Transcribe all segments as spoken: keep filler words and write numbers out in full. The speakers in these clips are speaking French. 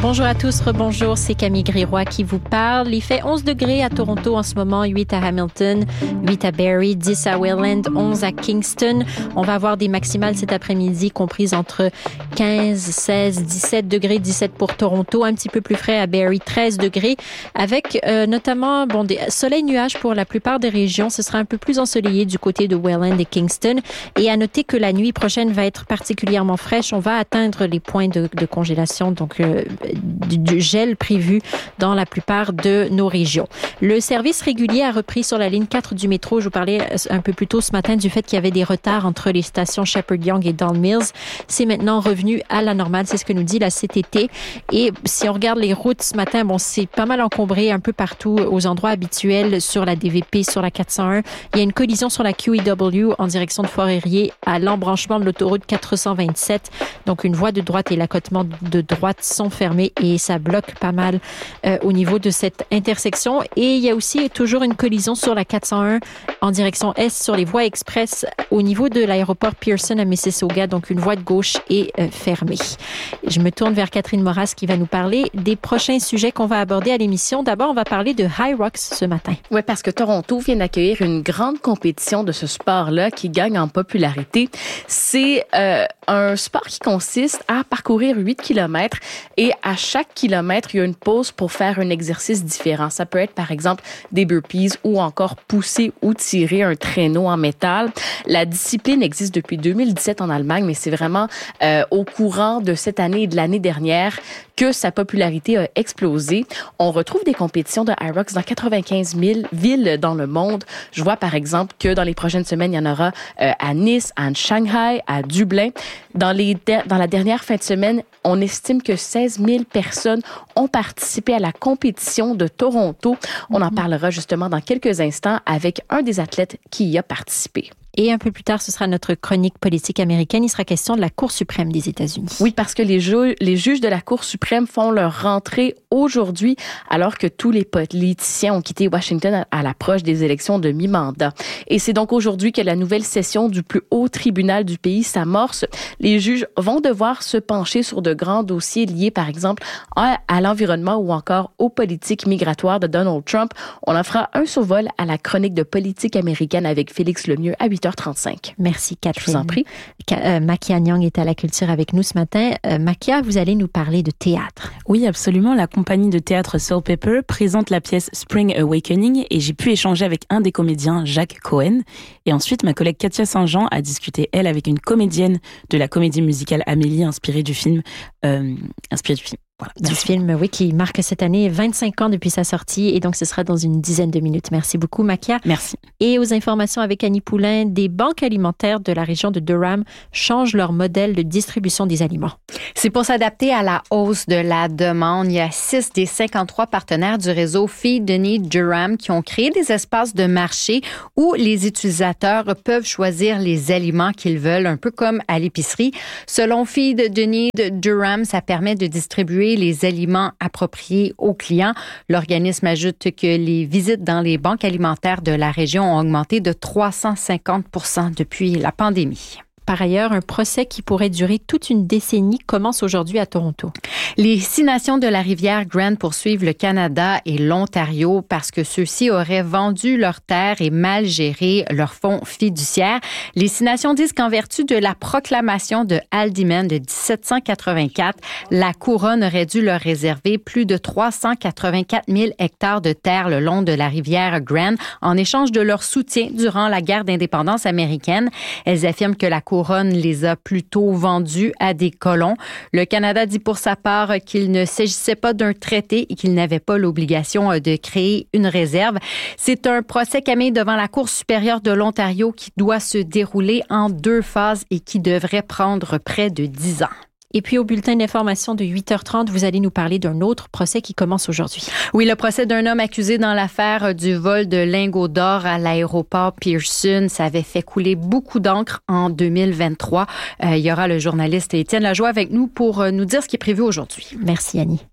Bonjour à tous, rebonjour, c'est Camille Gréroy qui vous parle. Il fait onze degrés à Toronto en ce moment, huit à Hamilton, huit à Barrie, dix à Welland, onze à Kingston. On va avoir des maximales cet après-midi comprises entre quinze, seize, dix-sept degrés, dix-sept pour Toronto, un petit peu plus frais à Barrie, treize degrés, avec euh, notamment bon, des soleil-nuages pour la plupart des régions. Ce sera un peu plus ensoleillé du côté de Welland et Kingston. Et à noter que la nuit prochaine va être particulièrement fraîche. On va atteindre les points de, de congélation, donc euh, du, du gel prévu dans la plupart de nos régions. Le service régulier a repris sur la ligne quatre du métro. Je vous parlais un peu plus tôt ce matin du fait qu'il y avait des retards entre les stations Shepherd Young et Don Mills. C'est maintenant revenu à la normale, c'est ce que nous dit la C T T. Et si on regarde les routes ce matin, bon, c'est pas mal encombré un peu partout aux endroits habituels sur la D V P, sur la quatre cent un. Il y a une collision sur la Q E W en direction de Fort-Erie à l'embranchement de l'autoroute quatre cent vingt-sept. Donc, une voie de droite et l'accotement de droite sont fermés et ça bloque pas mal euh, au niveau de cette intersection. Et il y a aussi toujours une collision sur la quatre cent un en direction est sur les voies express au niveau de l'aéroport Pearson à Mississauga. Donc, une voie de gauche est euh, fermée. Je me tourne vers Catherine Moras qui va nous parler des prochains sujets qu'on va aborder à l'émission. D'abord, on va parler de High Rocks ce matin. Oui, parce que Toronto vient d'accueillir une grande compétition de ce sport-là qui gagne en popularité. C'est euh, un sport qui consiste à parcourir huit kilomètres et à chaque kilomètre, il y a une pause pour faire un exercice différent. Ça peut être, par exemple, des burpees ou encore pousser ou tirer un traîneau en métal. La discipline existe depuis deux mille dix-sept en Allemagne, mais c'est vraiment euh, au courant de cette année et de l'année dernière que sa popularité a explosé. On retrouve des compétitions de High Rocks dans quatre-vingt-quinze mille villes dans le monde. Je vois, par exemple, que dans les prochaines semaines, il y en aura euh, à Nice, à Shanghai, à Dublin. Dans, les de- dans la dernière fin de semaine, on estime que seize mille personnes ont participé à la compétition de Toronto. On en parlera justement dans quelques instants avec un des athlètes qui y a participé. Et un peu plus tard, ce sera notre chronique politique américaine. Il sera question de la Cour suprême des États-Unis. Oui, parce que les, ju- les juges de la Cour suprême font leur rentrée aujourd'hui, alors que tous les politiciens ont quitté Washington à, à l'approche des élections de mi-mandat. Et c'est donc aujourd'hui que la nouvelle session du plus haut tribunal du pays s'amorce. Les juges vont devoir se pencher sur de grands dossiers liés, par exemple, à, à l'environnement ou encore aux politiques migratoires de Donald Trump. On en fera un survol à la chronique de politique américaine avec Félix Lemieux à huit heures trente-cinq. Merci Catherine. Je vous en prie. Euh, Makia Nyang est à la culture avec nous ce matin. Euh, Makia, vous allez nous parler de théâtre. Oui, absolument. La compagnie de théâtre Soul Pepper présente la pièce Spring Awakening et j'ai pu échanger avec un des comédiens, Jacques Cohen. Et ensuite, ma collègue Katia Saint-Jean a discuté, elle, avec une comédienne de la comédie musicale Amélie, inspirée du film. Euh, inspirée du film. Voilà, du film, oui, qui marque cette année vingt-cinq ans depuis sa sortie. Et donc, ce sera dans une dizaine de minutes. Merci beaucoup, Makia. Merci. Et aux informations avec Annie Poulain, des banques alimentaires de la région de Durham changent leur modèle de distribution des aliments. C'est pour s'adapter à la hausse de la demande. Il y a six des cinquante-trois partenaires du réseau Feed the Need Durham qui ont créé des espaces de marché où les utilisateurs peuvent choisir les aliments qu'ils veulent, un peu comme à l'épicerie. Selon Feed the Need Durham, ça permet de distribuer les aliments appropriés aux clients. L'organisme ajoute que les visites dans les banques alimentaires de la région ont augmenté de trois cent cinquante pour cent depuis la pandémie. Par ailleurs, un procès qui pourrait durer toute une décennie commence aujourd'hui à Toronto. Les six nations de la rivière Grand poursuivent le Canada et l'Ontario parce que ceux-ci auraient vendu leurs terres et mal géré leurs fonds fiduciaires. Les six nations disent qu'en vertu de la proclamation de Haldimand de dix-sept cent quatre-vingt-quatre, la couronne aurait dû leur réserver plus de trois cent quatre-vingt-quatre mille hectares de terre le long de la rivière Grand en échange de leur soutien durant la guerre d'indépendance américaine. Elles affirment que la couronne les a plutôt vendus à des colons. Le Canada dit pour sa part qu'il ne s'agissait pas d'un traité et qu'il n'avait pas l'obligation de créer une réserve. C'est un procès, Camille, devant la Cour supérieure de l'Ontario qui doit se dérouler en deux phases et qui devrait prendre près de dix ans. Et puis, au bulletin d'information de huit heures trente, vous allez nous parler d'un autre procès qui commence aujourd'hui. Oui, le procès d'un homme accusé dans l'affaire du vol de lingots d'or à l'aéroport Pearson. Ça avait fait couler beaucoup d'encre en deux mille vingt-trois. Euh, il y aura le journaliste Étienne Lajoie avec nous pour nous dire ce qui est prévu aujourd'hui. Merci, Annie.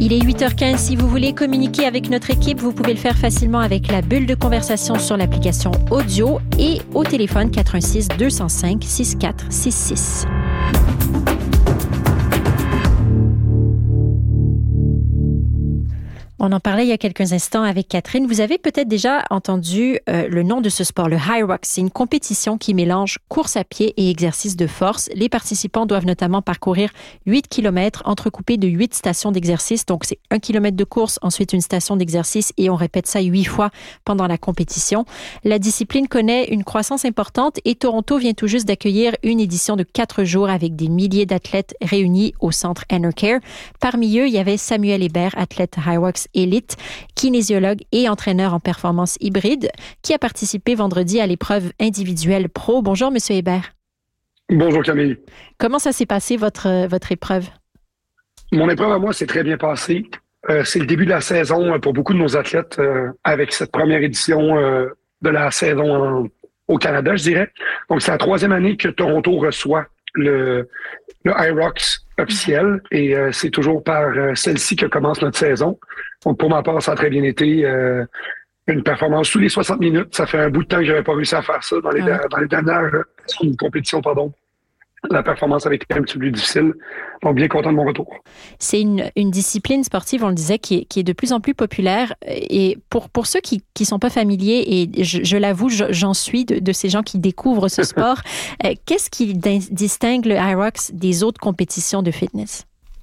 Il est huit heures quinze. Si vous voulez communiquer avec notre équipe, vous pouvez le faire facilement avec la bulle de conversation sur l'application audio et au téléphone quatre un six, deux zéro cinq, six quatre six six. On en parlait il y a quelques instants avec Catherine. Vous avez peut-être déjà entendu euh, le nom de ce sport, le High Rocks. C'est une compétition qui mélange course à pied et exercice de force. Les participants doivent notamment parcourir huit kilomètres entrecoupés de huit stations d'exercice. Donc, c'est un kilomètre de course, ensuite une station d'exercice et on répète ça huit fois pendant la compétition. La discipline connaît une croissance importante et Toronto vient tout juste d'accueillir une édition de quatre jours avec des milliers d'athlètes réunis au centre Enercare. Parmi eux, il y avait Samuel Hébert, athlète High Rocks élite, kinésiologue et entraîneur en performance hybride, qui a participé vendredi à l'épreuve individuelle pro. Bonjour, Monsieur Hébert. Bonjour, Camille. Comment ça s'est passé, votre, votre épreuve? Mon épreuve à moi s'est très bien passée. Euh, c'est le début de la saison pour beaucoup de nos athlètes euh, avec cette première édition euh, de la saison en, au Canada, je dirais. Donc, c'est la troisième année que Toronto reçoit le, le High Rocks officiel et euh, c'est toujours par euh, celle-ci que commence notre saison. Donc, pour ma part, ça a très bien été. Euh, une performance sous les soixante minutes. Ça fait un bout de temps que j'avais pas réussi à faire ça dans les, ah. dans les dernières euh, compétitions, pardon. La performance avait été un petit peu plus difficile. Donc, bien content de mon retour. C'est une, une discipline sportive, on le disait, qui est, qui est de plus en plus populaire. Et pour, pour ceux qui ne sont pas familiers, et je, je l'avoue, je, j'en suis de, de ces gens qui découvrent ce sport, euh, qu'est-ce qui distingue le High Rocks des autres compétitions de fitness?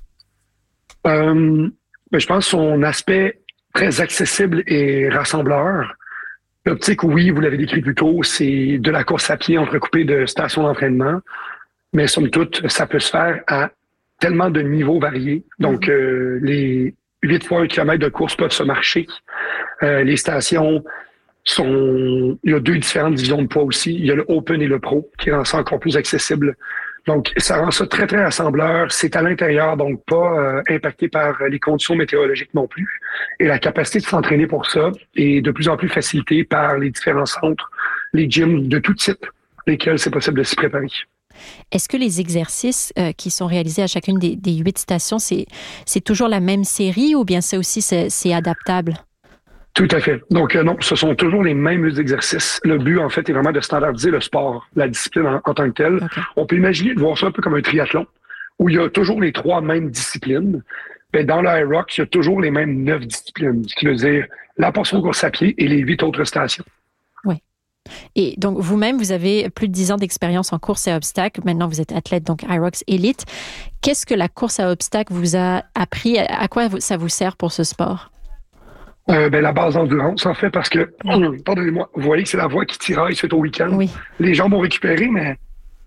Euh, ben, je pense son aspect très accessible et rassembleur. L'optique, oui, vous l'avez décrit plus tôt, c'est de la course à pied entrecoupée de stations d'entraînement. Mais somme toute, ça peut se faire à tellement de niveaux variés. Donc, euh, les huit fois un kilomètre de course peuvent se marcher. Euh, les stations sont... Il y a deux différentes divisions de poids aussi. Il y a le Open et le Pro, qui rend ça encore plus accessible. Donc, ça rend ça très, très rassembleur. C'est à l'intérieur, donc pas euh, impacté par les conditions météorologiques non plus. Et la capacité de s'entraîner pour ça est de plus en plus facilitée par les différents centres, les gyms de tout type, lesquels c'est possible de s'y préparer. Est-ce que les exercices euh, qui sont réalisés à chacune des, des huit stations, c'est, c'est toujours la même série ou bien ça aussi, c'est, c'est adaptable? Tout à fait. Donc, euh, non, ce sont toujours les mêmes exercices. Le but, en fait, est vraiment de standardiser le sport, la discipline en, en tant que telle. Okay. On peut imaginer de voir ça un peu comme un triathlon, où il y a toujours les trois mêmes disciplines. Mais dans le High Rocks, il y a toujours les mêmes neuf disciplines, ce qui veut dire la portion course à pied et les huit autres stations. Oui. Et donc, vous-même, vous avez plus de dix ans d'expérience en course à obstacles. Maintenant, vous êtes athlète, donc High Rocks Elite. Qu'est-ce que la course à obstacles vous a appris? À quoi ça vous sert pour ce sport? Euh, ben, la base d'endurance, en fait, parce que, oui. pardonnez-moi, vous voyez que c'est la voie qui tiraille suite au week-end. Oui. Les gens vont récupérer, mais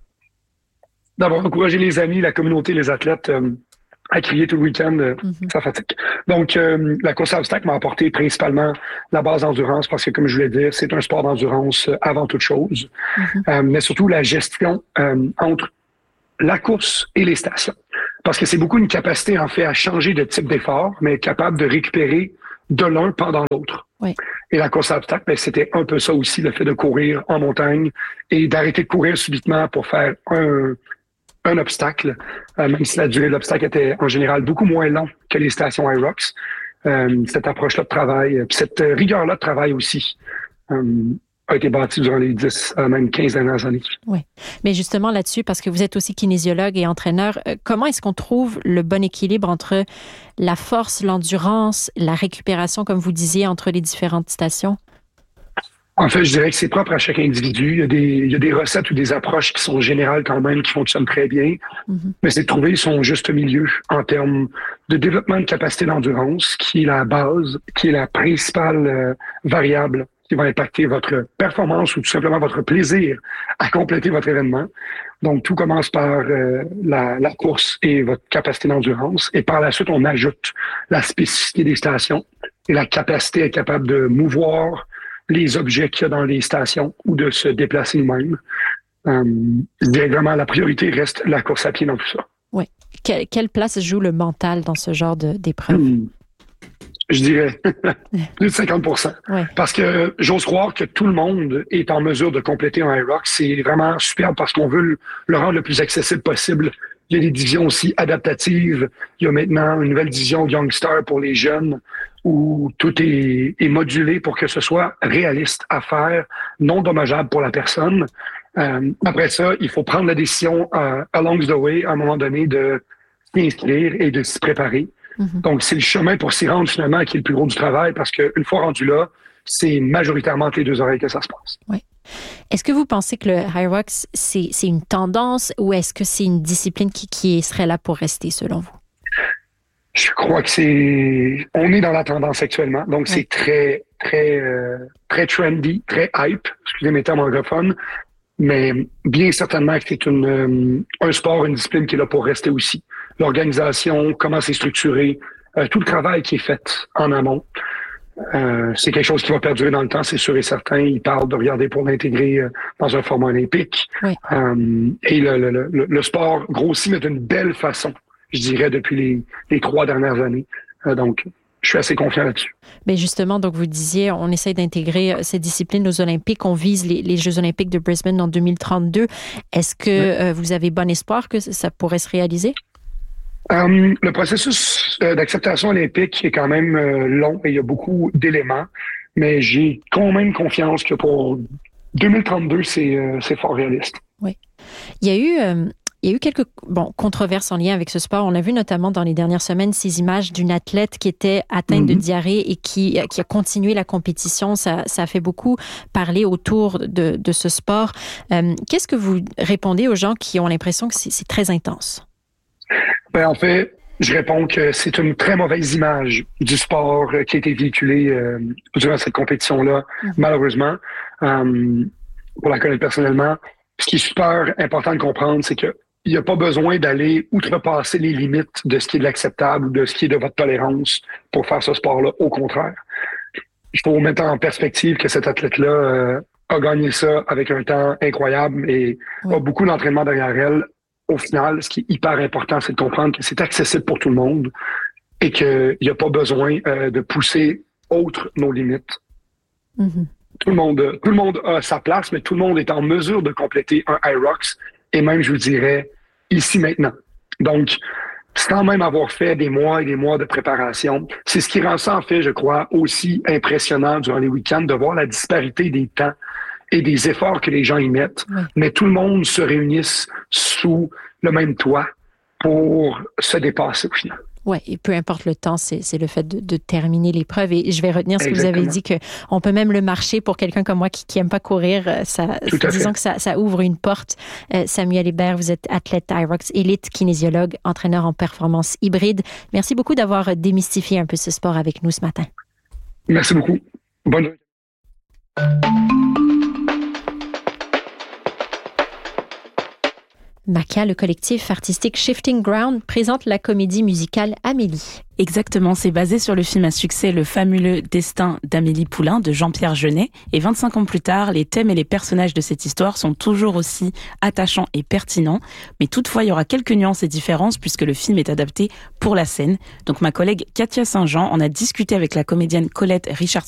d'avoir encouragé les amis, la communauté, les athlètes euh, à crier tout le week-end, euh, mm-hmm. ça fatigue. Donc, euh, la course à obstacles m'a apporté principalement la base d'endurance, parce que, comme je voulais dire, c'est un sport d'endurance euh, avant toute chose, mm-hmm. euh, mais surtout la gestion euh, entre la course et les stations. Parce que c'est beaucoup une capacité, en fait, à changer de type d'effort, mais être capable de récupérer de l'un pendant l'autre. Oui. Et la course à obstacles, ben, c'était un peu ça aussi, le fait de courir en montagne et d'arrêter de courir subitement pour faire un, un obstacle, euh, même si la durée de l'obstacle était en général beaucoup moins long que les stations High Rocks. Euh, cette approche-là de travail, puis cette rigueur-là de travail aussi, euh, a été bâti durant les dix, euh, même quinze dernières années. Oui. Mais justement là-dessus, parce que vous êtes aussi kinésiologue et entraîneur, euh, comment est-ce qu'on trouve le bon équilibre entre la force, l'endurance, la récupération, comme vous disiez, entre les différentes stations? En fait, je dirais que c'est propre à chaque individu. Il y a des, il y a des recettes ou des approches qui sont générales quand même, qui fonctionnent très bien. Mm-hmm. Mais c'est de trouver son juste milieu en termes de développement de capacité d'endurance, qui est la base, qui est la principale euh, variable qui va impacter votre performance ou tout simplement votre plaisir à compléter votre événement. Donc, tout commence par euh, la, la course et votre capacité d'endurance. Et par la suite, on ajoute la spécificité des stations et la capacité à être capable de mouvoir les objets qu'il y a dans les stations ou de se déplacer nous-mêmes. Euh, je dirais vraiment, la priorité reste la course à pied dans tout ça. Oui. Quelle, quelle place joue le mental dans ce genre de, d'épreuve? Mmh. Je dirais plus de cinquante pour cent. Ouais. Parce que j'ose croire que tout le monde est en mesure de compléter un High Rocks. C'est vraiment superbe parce qu'on veut le, le rendre le plus accessible possible Il y a des divisions aussi adaptatives. Il y a maintenant une nouvelle division Youngstar pour les jeunes où tout est, est modulé pour que ce soit réaliste à faire, non dommageable pour la personne. Euh, après ça, il faut prendre la décision euh, along the way, à un moment donné, de s'y inscrire et de s'y préparer. Mm-hmm. Donc, c'est le chemin pour s'y rendre finalement qui est le plus gros du travail parce qu'une fois rendu là, c'est majoritairement entre les deux oreilles que ça se passe. Oui. Est-ce que vous pensez que le High Rocks, c'est, c'est une tendance ou est-ce que c'est une discipline qui, qui serait là pour rester selon vous? Je crois que c'est... On est dans la tendance actuellement, donc oui. C'est très, très, euh, très trendy, très hype, excusez mes termes anglophones, mais bien certainement que c'est une, euh, un sport, une discipline qui est là pour rester aussi. L'organisation, comment c'est structuré, euh, tout le travail qui est fait en amont. Euh, c'est quelque chose qui va perdurer dans le temps, c'est sûr et certain. Ils parlent de regarder pour l'intégrer euh, dans un format olympique. Oui. Euh, et le, le, le, le sport grossit, mais d'une belle façon, je dirais, depuis les, les trois dernières années. Euh, donc, je suis assez confiant là-dessus. Bien justement, donc vous disiez, on essaie d'intégrer cette discipline aux Olympiques. On vise les, les Jeux olympiques de Brisbane en deux mille trente-deux. Est-ce que oui. euh, vous avez bon espoir que ça pourrait se réaliser? Um, le processus euh, d'acceptation olympique est quand même euh, long et il y a beaucoup d'éléments, mais j'ai quand même confiance que pour deux mille trente-deux, c'est, euh, c'est fort réaliste. Oui. Il y a eu... Euh... Il y a eu quelques bon, controverses en lien avec ce sport. On a vu notamment dans les dernières semaines ces images d'une athlète qui était atteinte mm-hmm. de diarrhée et qui, qui a continué la compétition. Ça, ça a fait beaucoup parler autour de, de ce sport. Euh, qu'est-ce que vous répondez aux gens qui ont l'impression que c'est, c'est très intense? Ben, en fait, je réponds que c'est une très mauvaise image du sport qui a été véhiculée euh, durant cette compétition-là, mm-hmm. malheureusement. Euh, pour la connaître personnellement, ce qui est super important de comprendre, c'est que il n'y a pas besoin d'aller outrepasser les limites de ce qui est de l'acceptable ou de ce qui est de votre tolérance pour faire ce sport-là. Au contraire, il faut mettre en perspective que cet athlète-là euh, a gagné ça avec un temps incroyable et oui. a beaucoup d'entraînement derrière elle. Au final, ce qui est hyper important, c'est de comprendre que c'est accessible pour tout le monde et qu'il n'y a pas besoin euh, de pousser autre nos limites. Mm-hmm. Tout le monde, tout le monde a sa place, mais tout le monde est en mesure de compléter un High Rocks et même, je vous dirais, ici maintenant. Donc, sans même avoir fait des mois et des mois de préparation, c'est ce qui rend ça, en fait, je crois, aussi impressionnant durant les week-ends de voir la disparité des temps et des efforts que les gens y mettent, oui. mais tout le monde se réunisse sous le même toit pour se dépasser au final. Oui, et peu importe le temps, c'est, c'est le fait de, de terminer l'épreuve. Et je vais retenir ce Exactement. Que vous avez dit, qu'on peut même le marcher pour quelqu'un comme moi qui n'aime pas courir. Ça, disons que ça, ça ouvre une porte. Euh, Samuel Hébert, vous êtes athlète High Rocks élite, kinésiologue, entraîneur en performance hybride. Merci beaucoup d'avoir démystifié un peu ce sport avec nous ce matin. Merci beaucoup. Bonne journée. Maca, le collectif artistique Shifting Ground, présente la comédie musicale Amélie. Exactement, c'est basé sur le film à succès Le fabuleux destin d'Amélie Poulain de Jean-Pierre Jeunet. Et vingt-cinq ans plus tard, les thèmes et les personnages de cette histoire sont toujours aussi attachants et pertinents. Mais toutefois, il y aura quelques nuances et différences puisque le film est adapté pour la scène. Donc ma collègue Katia Saint-Jean en a discuté avec la comédienne Colette Richardson